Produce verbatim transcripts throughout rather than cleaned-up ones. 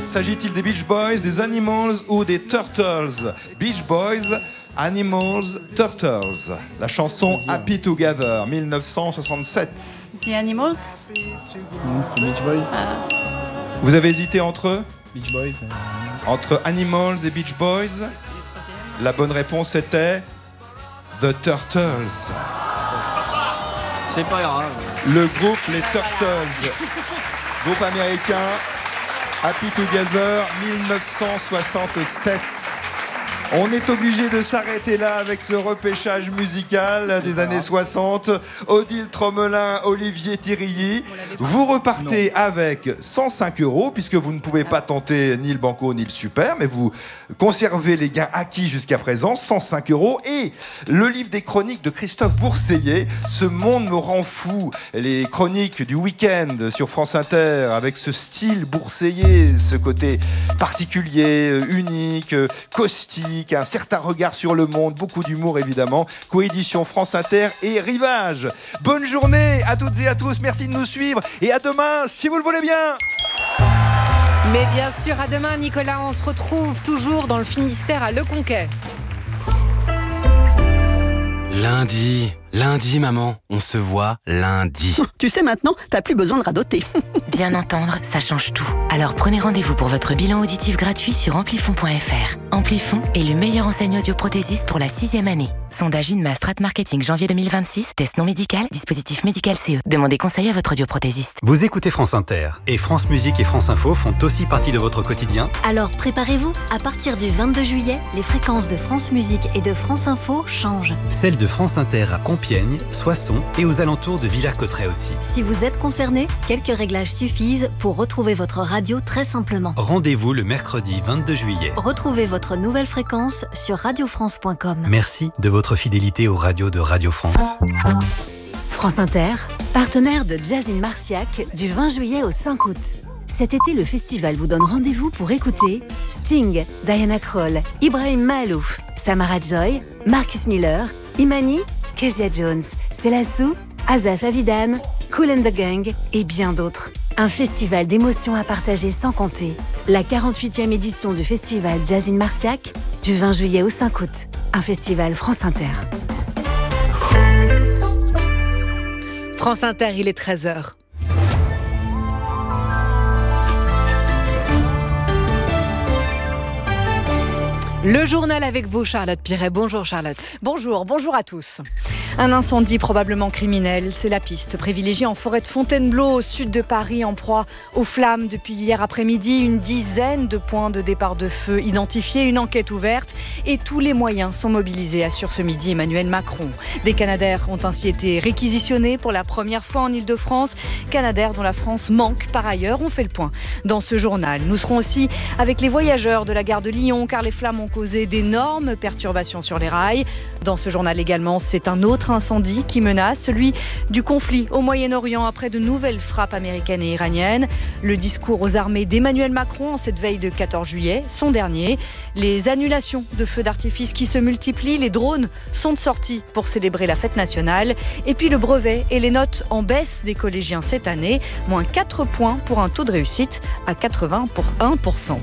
S'agit-il des Beach Boys, des Animals ou des Turtles? Beach Boys, Animals, Turtles. La chanson Happy Together, mille neuf cent soixante-sept. The Animals? Non, c'était Beach Boys. Ah. Vous avez hésité entre eux? Beach Boys. Euh... Entre Animals et Beach Boys? La bonne réponse était The Turtles. C'est pas grave. Le groupe Les Turtles, groupe américain, Happy Together, mille neuf cent soixante-sept. On est obligé de s'arrêter là avec ce repêchage musical des années soixante. Odile Tromelin, Olivier Thirilly. Vous repartez non. avec cent cinq euros, puisque vous ne pouvez pas tenter ni le banco ni le super, mais vous conservez les gains acquis jusqu'à présent, cent cinq euros. Et le livre des chroniques de Christophe Bourseillet, Ce monde me rend fou. Les chroniques du week-end sur France Inter, avec ce style Bourseillet, ce côté particulier, unique, caustique, un certain regard sur le monde, beaucoup d'humour évidemment. Coédition France Inter et Rivage. Bonne journée à toutes et à tous, merci de nous suivre et à demain si vous le voulez bien. Mais bien sûr, à demain Nicolas, on se retrouve toujours dans le Finistère à Le Conquet. Lundi, lundi maman, on se voit lundi. Tu sais maintenant, t'as plus besoin de radoter. Bien entendre, ça change tout. Alors prenez rendez-vous pour votre bilan auditif gratuit sur amplifon point f r. Amplifon est le meilleur enseigne audioprothésiste pour la sixième année. Sondage INMA Strat Marketing janvier deux mille vingt-six, test non médical, dispositif médical C E. Demandez conseil à votre audioprothésiste. Vous écoutez France Inter et France Musique et France Info font aussi partie de votre quotidien. Alors préparez-vous, à partir du vingt-deux juillet, les fréquences de France Musique et de France Info changent. Celles de France Inter à Compiègne, Soissons et aux alentours de Villers-Cotterêts aussi. Si vous êtes concerné, quelques réglages suffisent pour retrouver votre radio très simplement. Rendez-vous le mercredi vingt-deux juillet. Retrouvez votre nouvelle fréquence sur radio france point com. Merci de votre fidélité aux radios de Radio France. France Inter, partenaire de Jazz in Marciac du vingt juillet au cinq août. Cet été, le festival vous donne rendez-vous pour écouter Sting, Diana Krall, Ibrahim Mahalouf, Samara Joy, Marcus Miller, Imani, Kezia Jones, Selassou, Azaf Avidan, Kool and the Gang et bien d'autres. Un festival d'émotions à partager sans compter. La quarante-huitième édition du festival Jazz in Marciac du vingt juillet au cinq août. Un festival France Inter. France Inter, il est treize heures. Le journal avec vous, Charlotte Piret. Bonjour Charlotte. Bonjour, bonjour à tous. Un incendie probablement criminel, c'est la piste privilégiée en forêt de Fontainebleau, au sud de Paris, en proie aux flammes depuis hier après-midi. Une dizaine de points de départ de feu identifiés, une enquête ouverte et tous les moyens sont mobilisés, assure ce midi Emmanuel Macron. Des Canadair ont ainsi été réquisitionnés pour la première fois en Ile-de-France. Canadair dont la France manque par ailleurs. On fait le point dans ce journal. Nous serons aussi avec les voyageurs de la gare de Lyon, car les flammes ont causé d'énormes perturbations sur les rails. Dans ce journal également, c'est un autre incendie qui menace, celui du conflit au Moyen-Orient après de nouvelles frappes américaines et iraniennes. Le discours aux armées d'Emmanuel Macron en cette veille de quatorze juillet, son dernier. Les annulations de feux d'artifice qui se multiplient, les drones sont sortis pour célébrer la fête nationale. Et puis le brevet et les notes en baisse des collégiens cette année, moins quatre points pour un taux de réussite à quatre-vingt-un pour cent.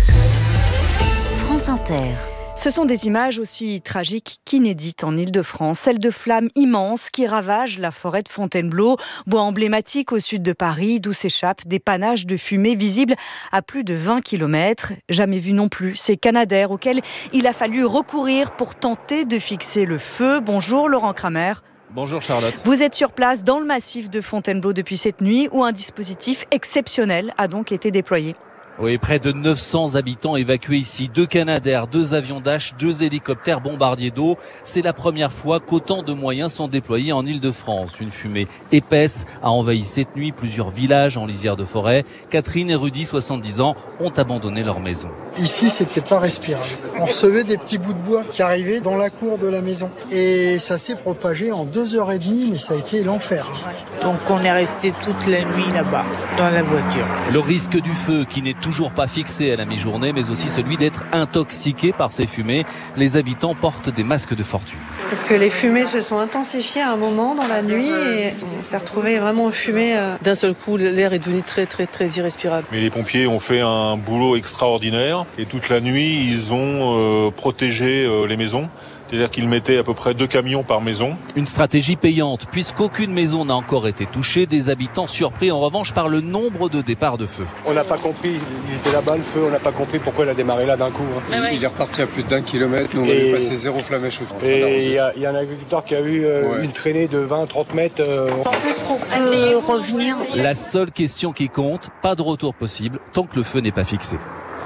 France Inter. Ce sont des images aussi tragiques qu'inédites en Ile-de-France, celles de flammes immenses qui ravagent la forêt de Fontainebleau, bois emblématique au sud de Paris, d'où s'échappent des panaches de fumée visibles à plus de vingt kilomètres. Jamais vu non plus ces Canadair auxquels il a fallu recourir pour tenter de fixer le feu. Bonjour Laurent Kramer. Bonjour Charlotte. Vous êtes sur place dans le massif de Fontainebleau depuis cette nuit où un dispositif exceptionnel a donc été déployé. Oui, près de neuf cents habitants évacués ici. Deux Canadair, deux avions Dash, deux hélicoptères bombardiers d'eau. C'est la première fois qu'autant de moyens sont déployés en Ile-de-France. Une fumée épaisse a envahi cette nuit plusieurs villages en lisière de forêt. Catherine et Rudy, soixante-dix ans, ont abandonné leur maison. Ici, c'était pas respirable. On recevait des petits bouts de bois qui arrivaient dans la cour de la maison. Et ça s'est propagé en deux heures et demie, mais ça a été l'enfer. Donc on est resté toute la nuit là-bas, dans la voiture. Le risque du feu qui n'est tout toujours pas fixé à la mi-journée, mais aussi celui d'être intoxiqué par ces fumées. Les habitants portent des masques de fortune. Parce que les fumées se sont intensifiées à un moment dans la nuit et on s'est retrouvé vraiment fumé. D'un seul coup, l'air est devenu très très très irrespirable. Mais les pompiers ont fait un boulot extraordinaire et toute la nuit, ils ont euh, protégé euh, les maisons. C'est-à-dire qu'ils mettaient à peu près deux camions par maison. Une stratégie payante, puisqu'aucune maison n'a encore été touchée. Des habitants surpris en revanche par le nombre de départs de feu. On n'a pas compris, il était là-bas le feu, on n'a pas compris pourquoi il a démarré là d'un coup. Ah ouais. Il est reparti à plus d'un kilomètre, nous on et... est passé zéro flamèche. Et il y, y a un agriculteur qui a eu euh, ouais. une traînée de vingt à trente mètres. Euh... En plus, on peut revenir. La seule question qui compte, pas de retour possible tant que le feu n'est pas fixé.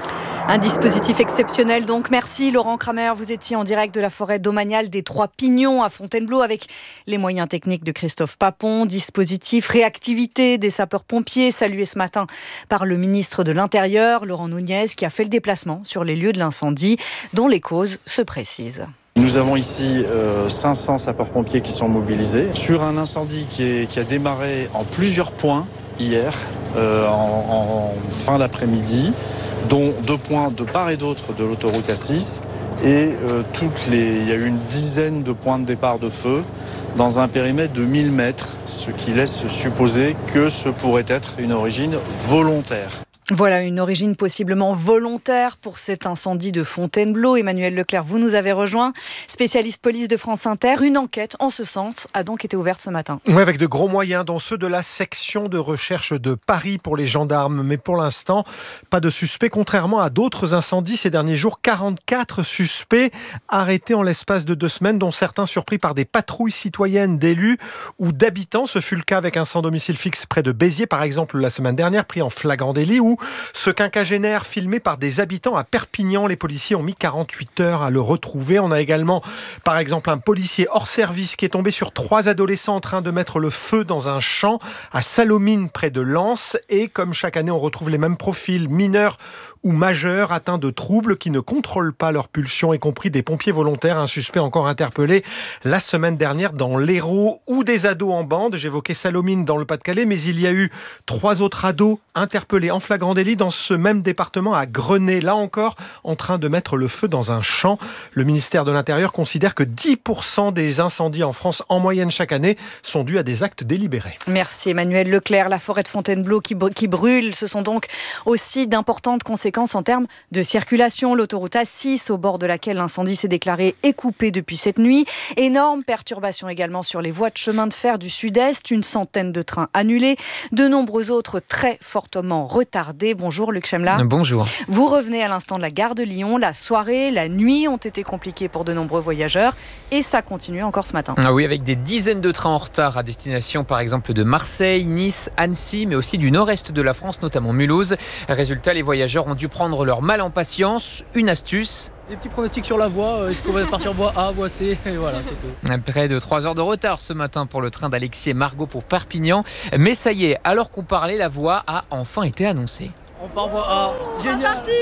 Un dispositif exceptionnel donc. Merci Laurent Kramer, vous étiez en direct de la forêt domaniale des Trois Pignons à Fontainebleau avec les moyens techniques de Christophe Papon. Dispositif réactivité des sapeurs-pompiers salué ce matin par le ministre de l'Intérieur, Laurent Nunez, qui a fait le déplacement sur les lieux de l'incendie dont les causes se précisent. Nous avons ici euh, cinq cents sapeurs-pompiers qui sont mobilisés sur un incendie qui, est, qui a démarré en plusieurs points hier, euh, en, en fin d'après-midi, dont deux points de part et d'autre de l'autoroute A six. Et euh, toutes les, il y a eu une dizaine de points de départ de feu dans un périmètre de mille mètres, ce qui laisse supposer que ce pourrait être une origine volontaire. Voilà une origine possiblement volontaire pour cet incendie de Fontainebleau. Emmanuel Leclerc, vous nous avez rejoint, spécialiste police de France Inter. Une enquête en ce sens a donc été ouverte ce matin. Oui, avec de gros moyens, dont ceux de la section de recherche de Paris pour les gendarmes. Mais pour l'instant, pas de suspects. Contrairement à d'autres incendies ces derniers jours, quarante-quatre suspects arrêtés en l'espace de deux semaines, dont certains surpris par des patrouilles citoyennes d'élus ou d'habitants. Ce fut le cas avec un sans domicile fixe près de Béziers, par exemple, la semaine dernière, pris en flagrant délit, ou ce quinquagénaire filmé par des habitants à Perpignan. Les policiers ont mis quarante-huit heures à le retrouver. On a également, par exemple, un policier hors service qui est tombé sur trois adolescents en train de mettre le feu dans un champ à Salomine, près de Lens. Et comme chaque année, on retrouve les mêmes profils, mineurs ou majeurs atteints de troubles qui ne contrôlent pas leurs pulsions, y compris des pompiers volontaires. Un suspect encore interpellé la semaine dernière dans l'Hérault, ou des ados en bande. J'évoquais Salomine dans le Pas-de-Calais, mais il y a eu trois autres ados interpellés en flagrant délit dans ce même département à Grenay. Là encore, en train de mettre le feu dans un champ. Le ministère de l'Intérieur considère que dix pour cent des incendies en France, en moyenne chaque année, sont dus à des actes délibérés. Merci Emmanuel Leclerc. La forêt de Fontainebleau qui, qui brûle, ce sont donc aussi d'importantes conséquences en termes de circulation. L'autoroute A six, au bord de laquelle l'incendie s'est déclaré, est coupée depuis cette nuit. Énorme perturbation également sur les voies de chemin de fer du sud-est. Une centaine de trains annulés. De nombreux autres très fortement retardés. Bonjour Luc Chemla. Bonjour. Vous revenez à l'instant de la gare de Lyon. La soirée, la nuit ont été compliquées pour de nombreux voyageurs. Et ça continue encore ce matin. Ah oui, avec des dizaines de trains en retard à destination par exemple de Marseille, Nice, Annecy, mais aussi du nord-est de la France, notamment Mulhouse. Résultat, les voyageurs ont dû prendre leur mal en patience. Une astuce: des petits pronostics sur la voie. Est-ce qu'on va partir voie A, voie C? Et voilà, c'est tout. Près de trois heures de retard ce matin pour le train d'Alexis et Margot pour Perpignan. Mais ça y est, alors qu'on parlait, la voie a enfin été annoncée. On part voie A. Génial. On va partir.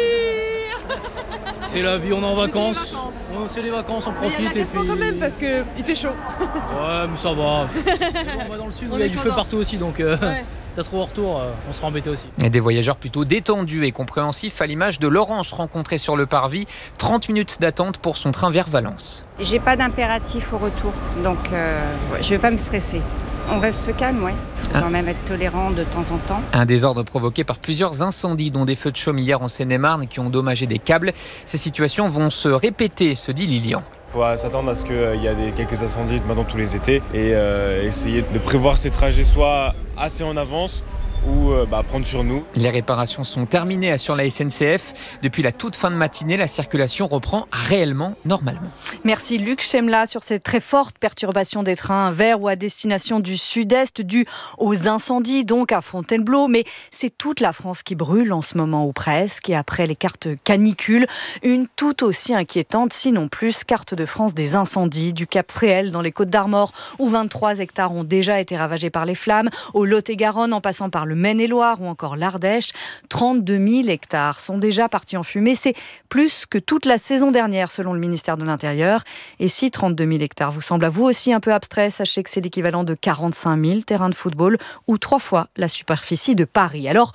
C'est la vie, on est en vacances. On, c'est les vacances, on profite. Mais il y a et puis... quand même parce qu'il fait chaud. Ouais, mais ça va. On va dans le sud où il y a du feu partout aussi, donc euh, ouais. Ça se trouve au retour, euh, on sera embêté aussi. Et des voyageurs plutôt détendus et compréhensifs, à l'image de Laurence rencontrée sur le parvis. trente minutes d'attente pour son train vers Valence. J'ai pas d'impératif au retour, donc euh, je vais pas me stresser. On reste calme, ouais. Il faut quand même être tolérant de temps en temps. Un désordre provoqué par plusieurs incendies, dont des feux de chaume hier en Seine-et-Marne qui ont endommagé des câbles. Ces situations vont se répéter, se dit Lilian. Il faut s'attendre à ce qu'il y ait des, quelques incendies maintenant tous les étés et euh, essayer de prévoir ces trajets soit assez en avance ou euh, bah, prendre sur nous. Les réparations sont terminées sur la S N C F. Depuis la toute fin de matinée, la circulation reprend réellement normalement. Merci Luc Chemla sur ces très fortes perturbations des trains vers ou à destination du sud-est dues aux incendies, donc à Fontainebleau. Mais c'est toute la France qui brûle en ce moment ou presque. Et après les cartes canicules, une tout aussi inquiétante, sinon plus, carte de France des incendies du Cap Fréhel dans les Côtes-d'Armor, où vingt-trois hectares ont déjà été ravagés par les flammes, au Lot-et-Garonne en passant par le Maine-et-Loire ou encore l'Ardèche. trente-deux mille hectares sont déjà partis en fumée. C'est plus que toute la saison dernière selon le ministère de l'Intérieur. Et si trente-deux mille hectares vous semblent à vous aussi un peu abstrait, sachez que c'est l'équivalent de quarante-cinq mille terrains de football ou trois fois la superficie de Paris. Alors,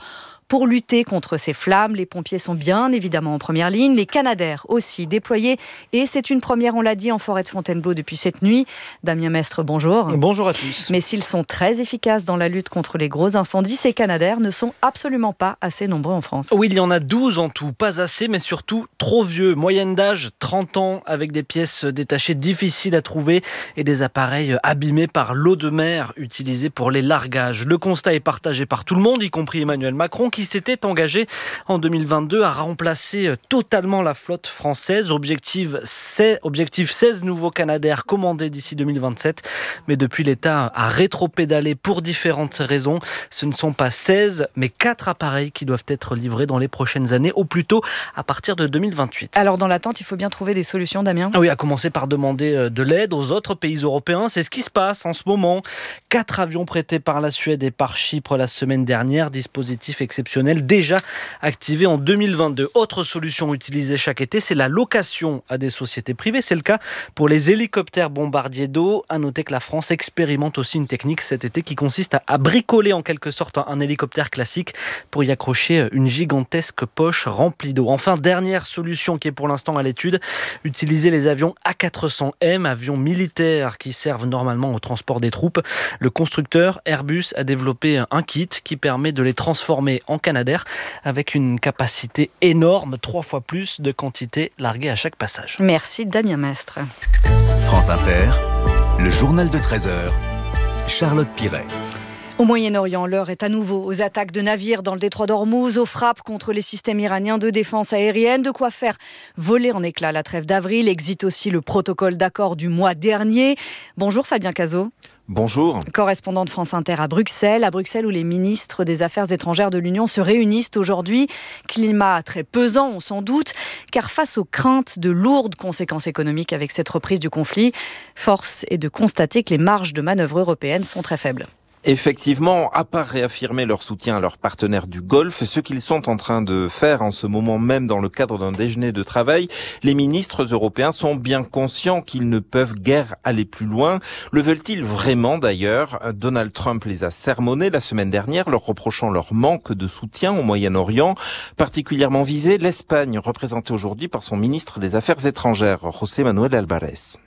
pour lutter contre ces flammes. Les pompiers sont bien évidemment en première ligne, les Canadair aussi déployés et c'est une première, on l'a dit, en forêt de Fontainebleau depuis cette nuit. Damien Mestre, bonjour. Bonjour à tous. Mais s'ils sont très efficaces dans la lutte contre les gros incendies, ces Canadair ne sont absolument pas assez nombreux en France. Oui, il y en a douze en tout, pas assez, mais surtout trop vieux. Moyenne d'âge, trente ans, avec des pièces détachées difficiles à trouver et des appareils abîmés par l'eau de mer utilisée pour les largages. Le constat est partagé par tout le monde, y compris Emmanuel Macron, qui s'était engagé en deux mille vingt-deux à remplacer totalement la flotte française. Objectif, c'est, objectif seize nouveaux Canadair commandés d'ici deux mille vingt-sept. Mais depuis, l'État a rétro-pédalé pour différentes raisons. Ce ne sont pas seize, mais quatre appareils qui doivent être livrés dans les prochaines années, au plus tôt à partir de deux mille vingt-huit. Alors dans l'attente, il faut bien trouver des solutions, Damien ? Oui, à commencer par demander de l'aide aux autres pays européens. C'est ce qui se passe en ce moment. Quatre avions prêtés par la Suède et par Chypre la semaine dernière. Dispositif exceptionnel déjà activé en deux mille vingt-deux. Autre solution utilisée chaque été, c'est la location à des sociétés privées. C'est le cas pour les hélicoptères bombardiers d'eau. À noter que la France expérimente aussi une technique cet été qui consiste à, à bricoler en quelque sorte un, un hélicoptère classique pour y accrocher une gigantesque poche remplie d'eau. Enfin, dernière solution qui est pour l'instant à l'étude, utiliser les avions A quatre cents M, avions militaires qui servent normalement au transport des troupes. Le constructeur Airbus a développé un kit qui permet de les transformer en Canadair avec une capacité énorme, trois fois plus de quantité larguée à chaque passage. Merci Damien Mestre. France Inter, le journal de treize heures, Charlotte Piret. Au Moyen-Orient, l'heure est à nouveau aux attaques de navires dans le détroit d'Ormuz, aux frappes contre les systèmes iraniens de défense aérienne. De quoi faire voler en éclats la trêve d'avril. Existe aussi le protocole d'accord du mois dernier. Bonjour Fabien Cazot. Bonjour. Correspondant de France Inter à Bruxelles, à Bruxelles où les ministres des Affaires étrangères de l'Union se réunissent aujourd'hui. Climat très pesant, on s'en doute, car face aux craintes de lourdes conséquences économiques avec cette reprise du conflit, force est de constater que les marges de manœuvre européennes sont très faibles. Effectivement, à part réaffirmer leur soutien à leurs partenaires du Golfe, ce qu'ils sont en train de faire en ce moment même dans le cadre d'un déjeuner de travail, les ministres européens sont bien conscients qu'ils ne peuvent guère aller plus loin. Le veulent-ils vraiment d'ailleurs ? Donald Trump les a sermonnés la semaine dernière, leur reprochant leur manque de soutien au Moyen-Orient. Particulièrement visée, l'Espagne, représentée aujourd'hui par son ministre des Affaires étrangères, José Manuel Álvarez.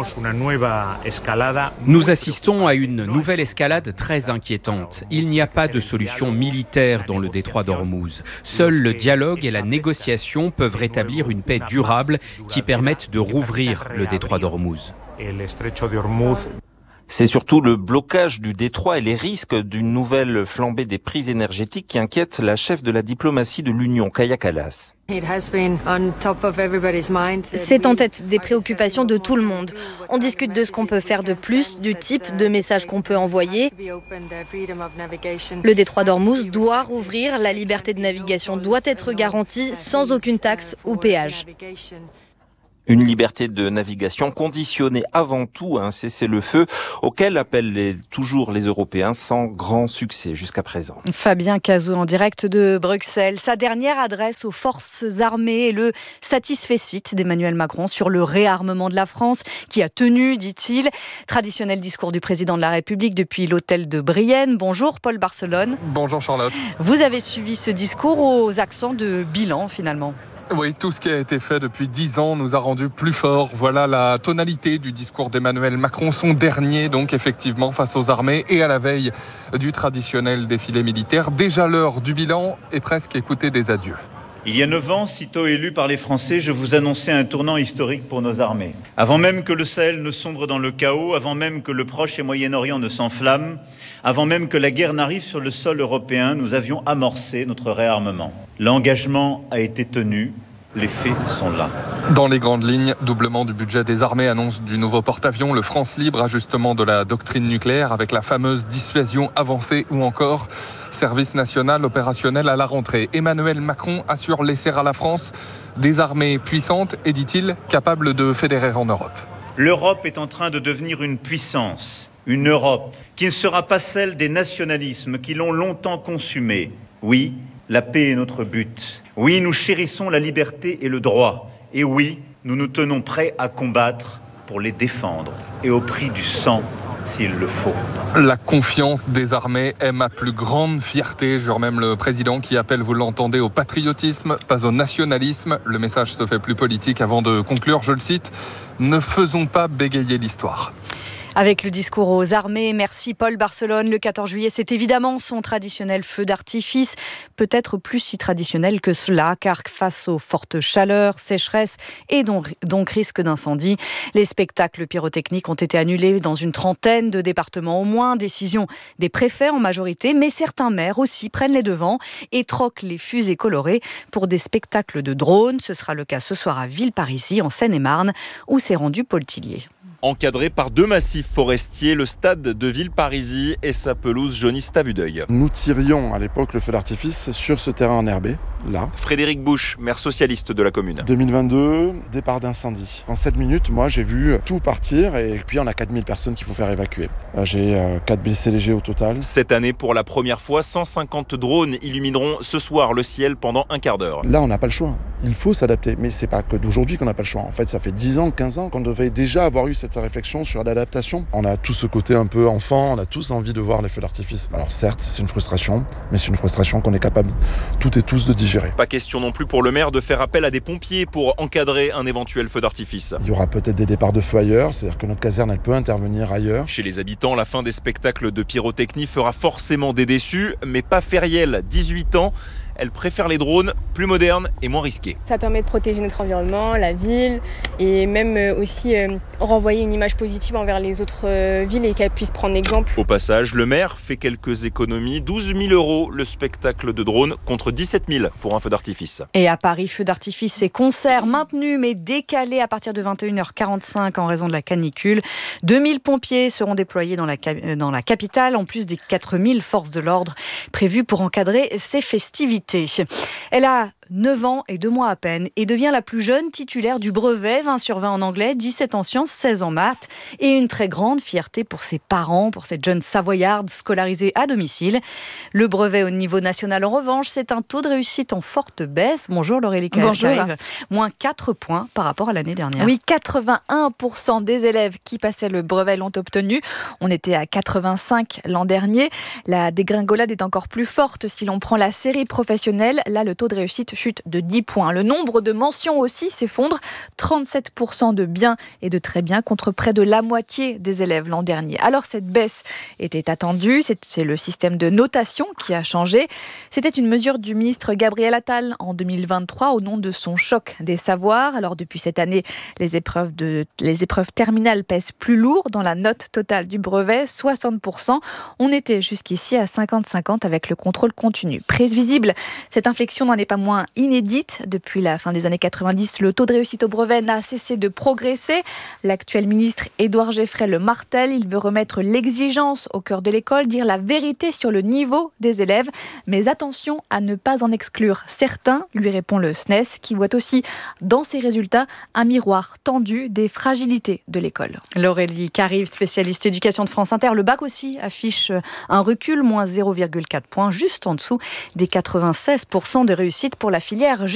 Nous assistons à une nouvelle escalade très inquiétante. Il n'y a pas de solution militaire dans le détroit d'Ormuz. Seul le dialogue et la négociation peuvent rétablir une paix durable qui permette de rouvrir le détroit d'Ormuz. C'est surtout le blocage du détroit et les risques d'une nouvelle flambée des prix énergétiques qui inquiètent la chef de la diplomatie de l'Union, Kaja Kallas. C'est en tête des préoccupations de tout le monde. On discute de ce qu'on peut faire de plus, du type de message qu'on peut envoyer. Le détroit d'Ormuz doit rouvrir, la liberté de navigation doit être garantie sans aucune taxe ou péage. Une liberté de navigation conditionnée avant tout à un cessez-le-feu auquel appellent les, toujours les Européens sans grand succès jusqu'à présent. Fabien Cazot en direct de Bruxelles. Sa dernière adresse aux forces armées et le satisfecit d'Emmanuel Macron sur le réarmement de la France qui a tenu, dit-il. Traditionnel discours du président de la République depuis l'hôtel de Brienne. Bonjour Paul Barcelone. Bonjour Charlotte. Vous avez suivi ce discours aux accents de bilan finalement. Oui, tout ce qui a été fait depuis dix ans nous a rendu plus forts. Voilà la tonalité du discours d'Emmanuel Macron, son dernier donc effectivement face aux armées et à la veille du traditionnel défilé militaire. Déjà l'heure du bilan et presque écouter des adieux. Il y a neuf ans, sitôt élu par les Français, je vous annonçais un tournant historique pour nos armées. Avant même que le Sahel ne sombre dans le chaos, avant même que le Proche et Moyen-Orient ne s'enflamment, avant même que la guerre n'arrive sur le sol européen, nous avions amorcé notre réarmement. L'engagement a été tenu. Les faits sont là. Dans les grandes lignes, doublement du budget des armées, annonce du nouveau porte-avions, le France Libre, ajustement de la doctrine nucléaire avec la fameuse dissuasion avancée ou encore service national opérationnel à la rentrée. Emmanuel Macron assure laisser à la France des armées puissantes et, dit-il, capables de fédérer en Europe. L'Europe est en train de devenir une puissance, une Europe qui ne sera pas celle des nationalismes qui l'ont longtemps consumée. Oui, la paix est notre but. Oui, nous chérissons la liberté et le droit. Et oui, nous nous tenons prêts à combattre pour les défendre. Et au prix du sang s'il le faut. La confiance des armées est ma plus grande fierté. Jure même le président qui appelle, vous l'entendez, au patriotisme, pas au nationalisme. Le message se fait plus politique avant de conclure, je le cite, « Ne faisons pas bégayer l'histoire ». Avec le discours aux armées, merci Paul Barcelone. Le quatorze juillet, c'est évidemment son traditionnel feu d'artifice. Peut-être plus si traditionnel que cela, car face aux fortes chaleurs, sécheresses et donc, donc risque d'incendie, les spectacles pyrotechniques ont été annulés dans une trentaine de départements au moins. Décision des préfets en majorité, mais certains maires aussi prennent les devants et troquent les fusées colorées pour des spectacles de drones. Ce sera le cas ce soir à Villeparisis, en Seine-et-Marne, où s'est rendu Paul Tillier. Encadré par deux massifs forestiers, le stade de Villeparisis et sa pelouse jaunisse à vue d'œil. Nous tirions à l'époque le feu d'artifice sur ce terrain enherbé, là. Frédéric Bouche, maire socialiste de la commune. deux mille vingt-deux, départ d'incendie. En sept minutes, moi j'ai vu tout partir et puis on a quatre mille personnes qu'il faut faire évacuer. J'ai quatre blessés légers au total. Cette année, pour la première fois, cent cinquante drones illumineront ce soir le ciel pendant un quart d'heure. Là, on n'a pas le choix. Il faut s'adapter. Mais c'est pas que d'aujourd'hui qu'on n'a pas le choix. En fait, ça fait dix ans, quinze ans qu'on devait déjà avoir eu cette réflexion sur l'adaptation. On a tous ce côté un peu enfant, on a tous envie de voir les feux d'artifice. Alors certes, c'est une frustration, mais c'est une frustration qu'on est capable toutes et tous de digérer. Pas question non plus pour le maire de faire appel à des pompiers pour encadrer un éventuel feu d'artifice. Il y aura peut-être des départs de feu ailleurs, c'est-à-dire que notre caserne, elle peut intervenir ailleurs. Chez les habitants, la fin des spectacles de pyrotechnie fera forcément des déçus, mais pas Feriel, dix-huit ans. Elle préfère les drones plus modernes et moins risqués. Ça permet de protéger notre environnement, la ville, et même aussi euh, renvoyer une image positive envers les autres euh, villes et qu'elles puissent prendre exemple. Au passage, le maire fait quelques économies. douze mille euros le spectacle de drone contre dix-sept mille pour un feu d'artifice. Et à Paris, feu d'artifice et concerts maintenus mais décalés à partir de vingt et une heures quarante-cinq en raison de la canicule. deux mille pompiers seront déployés dans la, dans la capitale, en plus des quatre mille forces de l'ordre prévues pour encadrer ces festivités. Elle a neuf ans et deux mois à peine et devient la plus jeune titulaire du brevet, vingt sur vingt en anglais, dix-sept en sciences, seize en maths, et une très grande fierté pour ses parents, pour cette jeune savoyarde scolarisée à domicile. Le brevet au niveau national, en revanche, c'est un taux de réussite en forte baisse. Bonjour Laurélie Carrive. Bonjour. Moins quatre points par rapport à l'année dernière. Oui, quatre-vingt-un pour cent des élèves qui passaient le brevet l'ont obtenu. On était à quatre-vingt-cinq l'an dernier. La dégringolade est encore plus forte si l'on prend la série professionnelle. Là, le taux de réussite chute de dix points. Le nombre de mentions aussi s'effondre. trente-sept pour cent de bien et de très bien contre près de la moitié des élèves l'an dernier. Alors cette baisse était attendue. C'est, c'est le système de notation qui a changé. C'était une mesure du ministre Gabriel Attal en deux mille vingt-trois au nom de son choc des savoirs. Alors depuis cette année, les épreuves, de, les épreuves terminales pèsent plus lourd dans la note totale du brevet, soixante pour cent. On était jusqu'ici à cinquante cinquante avec le contrôle continu. Prévisible, cette inflexion n'en est pas moins inédite. Depuis la fin des années quatre-vingt-dix, le taux de réussite au brevet n'a cessé de progresser. L'actuel ministre Édouard Geffray le martèle. Il veut remettre l'exigence au cœur de l'école, dire la vérité sur le niveau des élèves. Mais attention à ne pas en exclure certains, lui répond le S N E S, qui voit aussi dans ses résultats un miroir tendu des fragilités de l'école. Laurélie Carrive, spécialiste éducation de France Inter. Le bac aussi affiche un recul, moins zéro virgule quatre points, juste en dessous des quatre-vingt-seize pour cent de réussite pour la filière